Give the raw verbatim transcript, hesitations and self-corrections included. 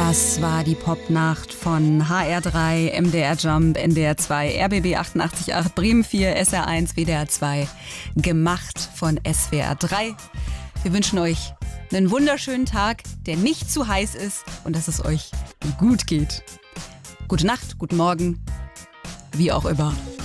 Das war die Popnacht von H R drei, M D R Jump, N D R zwei, R B B achtundachtzig Komma acht, Bremen vier, S R eins, W D R zwei, gemacht von S W R drei. Wir wünschen euch einen wunderschönen Tag, der nicht zu heiß ist und dass es euch gut geht. Gute Nacht, guten Morgen, wie auch immer.